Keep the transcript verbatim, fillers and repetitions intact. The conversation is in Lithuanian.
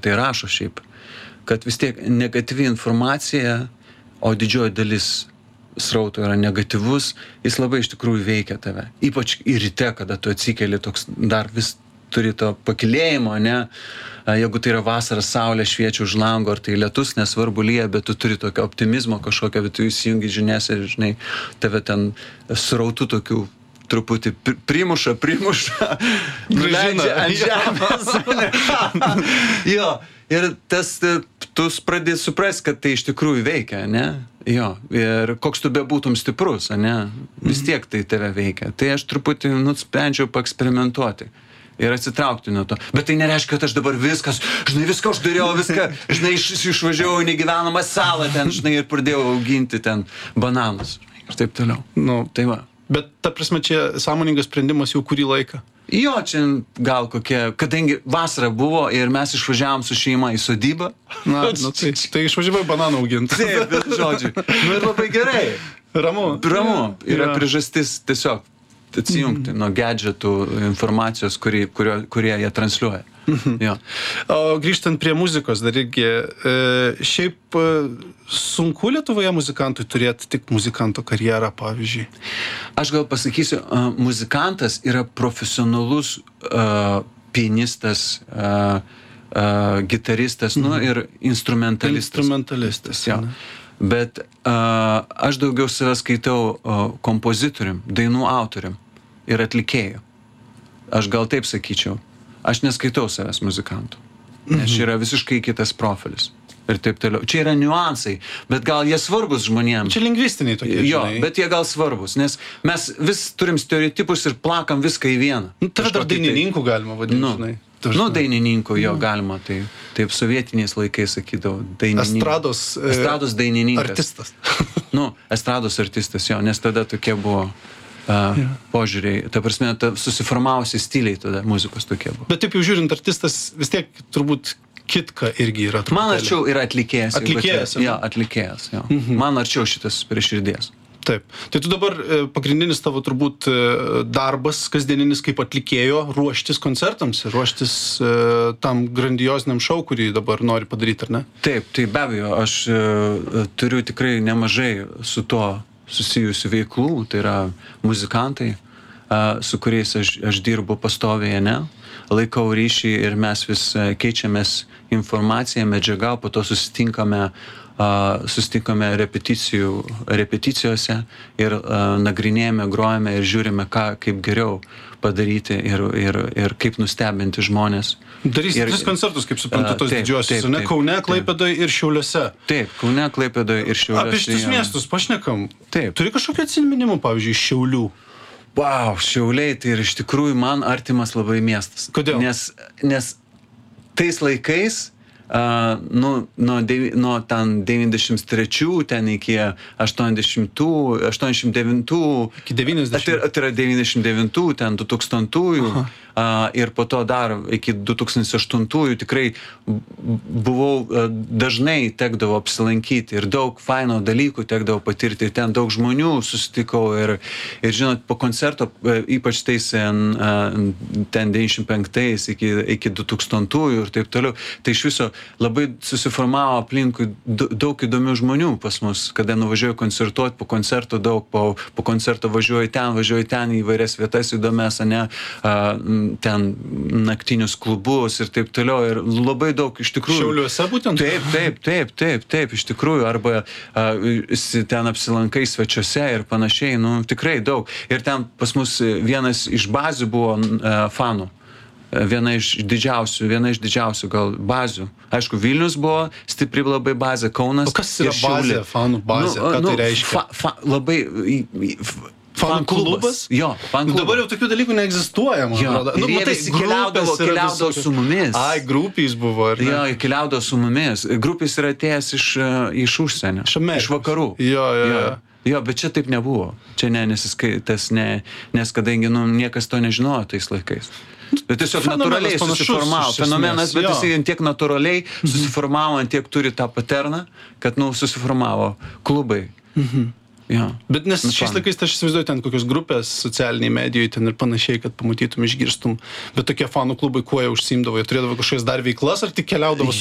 tai rašo šiaip, kad vis tiek negatyvi informacija, o didžioji dalis srauto yra negatyvus, jis labai iš tikrųjų veikia tave. Ypač į ryte, kada tu atsikeli toks dar vis turi to pakilėjimo, ne? Jeigu tai yra vasara, saulė šviečia už lango, ar tai lietus, nesvarbu lyja, bet tu turi tokio optimizmo kažkokio, bet tu įsijungi žinias ir, žinai, tave ten srautų tokių truputį primuša, primuša, nuleidžia ant žemės. Jo, ir tas, tu pradedi suprasti, kad tai iš tikrųjų veikia, ne? Jo, ir koks tu bebūtum stiprus, ne? Vis tiek tai tave veikia. Tai aš truputį nusprendžiau paeksperimentuoti ir atsitraukti nuo to. Bet tai nereiškia, kad aš dabar viskas, žinai, viską uždariau, viską, žinai, iš, išvažiavau į negyvenamą salą ten, žinai, ir pradėjau auginti ten bananus ir taip toliau. Nu, tai va. Bet ta prasme, čia sąmoningas sprendimas jau kurį laiką? Jo, čia gal kokie, kadangi vasara buvo ir mes išvažiavom su šeima į sodybą. Na, nu, tai, tai išvažiavai bananų auginti. Taip, bet žodžiu. Nu ir labai gerai. Ramu. Ramu. Yra Ja. priežastis tiesiog atsijungti nuo gadžetų informacijos, kurį, kurio, kurie jie transliuoja. Jo. O grįžtant prie muzikos, dar irgi, e, šiaip e, sunku Lietuvoje muzikantui turėti tik muzikanto karjerą, pavyzdžiui? Aš gal pasakysiu, uh, muzikantas yra profesionalus uh, pianistas, uh, uh, gitaristas, mhm. nu ir instrumentalistas. Instrumentalistas. Jo. Bet uh, aš daugiau save skaitau uh, kompozitorium, dainų autorium ir atlikėjų. Aš gal taip sakyčiau. Aš neskaitau savęs muzikantų. Nes čia yra visiškai kitas profilis. Ir taip toliau. Čia yra niuansai, bet gal jie svarbus žmonėms. Čia lingvistiniai tokie, jo, žinai. bet jie gal svarbus, nes mes vis turim stereotipus ir plakam viską į vieną. Nu, tave dar Kažkokį tai- dainininkų galima vadinti, Nu, žinai. nu dainininkų, jo, galima. Tai, taip sovietiniais laikais sakydavau. Dainininkas. Estrados, e, Estrados dainininkas. artistas. Nu, estrados artistas, jo, nes tada tokie buvo uh, požiūriai. Ta prasme, ta susiformavusi stiliai tada muzikos tokie buvo. Bet taip jau žiūrint, artistas vis tiek turbūt kitka irgi yra. Man truputėlį. arčiau yra atlikėjas. jeigu Atlikėjas, tai- ane? Jo, atlikėjas, jo. Mhm. Man arčiau šitas prie širdies. Taip. Tai tu dabar e, pagrindinis tavo turbūt e, darbas kasdieninis kaip atlikėjo ruoštis koncertams, ruoštis e, tam grandioziniam šou, kurį dabar nori padaryti, ar ne? Taip, tai be abejo, aš e, turiu tikrai nemažai su tuo susijusių veiklų, tai yra muzikantai, e, su kuriais aš, aš dirbu pastoviai, ne? Laikau ryšį ir mes vis e, keičiamės informaciją, medžiagą, po to susitinkame Uh, susitinkame repeticijų, repeticijose ir uh, nagrinėjame, grojame ir žiūrime, ką, kaip geriau padaryti ir, ir, ir kaip nustebinti žmonės. Darysi Ir- tris koncertus, kaip suprantu, A, tos taip, didžiosios, taip, ne? taip, Kaune, taip. Klaipėdoje ir Šiauliuose. Taip, Kaune, Klaipėdoje ir Šiauliuose. Apie šitus jo. miestus pašnekam. Taip. Turi kažkokių atsiminimų, pavyzdžiui, iš Šiaulių? Wow, Šiauliai tai ir iš tikrųjų man artimas labai miestas. Kodėl? Nes, nes tais laikais, uh, nu, nuo, devi, nuo ten devyniasdešimt trečių ten iki aštuoniasdešimtų, aštuoniasdešimt devintų, Iki devyniasdešimtų. Tai, tai yra devyniasdešimt devintų, ten du tūkstantųjų uh, ir po to dar iki du tūkstančiai aštuntųjų tikrai buvau, uh, dažnai tekdavo apsilankyti ir daug faino dalykų tekdavo patirti ir ten daug žmonių susitikau ir, ir žinot, po koncerto, uh, ypač tais uh, ten devyniasdešimt penktais iki, iki du tūkstantųjų ir taip toliau, tai iš viso labai susiformavo aplinkui daug įdomių žmonių pas mus, kada nuvažiuoju koncertuoti, po koncerto daug, po, po koncerto važiuoju ten, važiuoju ten į įvairias vietas įdomias, ne, ten naktinius klubus ir taip toliau, ir labai daug iš tikrųjų. Šiauliuose būtent? Taip, taip, taip, taip, taip, iš tikrųjų, arba uh, ten apsilankai svečiuose ir panašiai, nu, tikrai daug. Ir ten pas mus vienas iš bazių buvo uh, fanų. Viena iš didžiausių, viena iš didžiausių gal bazių. Aišku, Vilnius buvo stipri labai bazė, Kaunas. O kas yra bazė, fanų bazė? Nu, Ką nu, tai reiškia? Fa, fa, labai... Fan klubas? Jo, fan klubas. Dabar jau tokių dalykų neegzistuoja, man Jo, atrodo. ir jie matai, visi keliaudavo, grupės yra keliaudavo visokios. su mumis. Ai, grupės buvo, ar ne? Jo, keliaudavo su mumis. Grupės yra atėjęs iš, uh, iš užsienio, Iš Amerikos. iš vakarų. Jo, jo, jo. Jo, bet čia taip nebuvo. Čia ne, nesiskaitas, ne, nes kadangi nu, niekas to nežinojo tais laikais. Bet tiesiog Fenomenas natūraliai panašus susiformavo. iš esmės, Fenomenas, bet jo. jis ant tiek natūraliai susiformavo, ant tiek turi tą paterną, kad nu, susiformavo klubai. Mhm. jo. Bet nes Nu, šiais fan. laikais tai aš įsivaizduoju ten kokios grupės socialiniai medijoje ten ir panašiai, kad pamatytum, išgirstum. Bet tokie fanų klubai kuo jie užsiimdavo, jie turėdavo kažkokias dar veiklas ar tik keliaudavo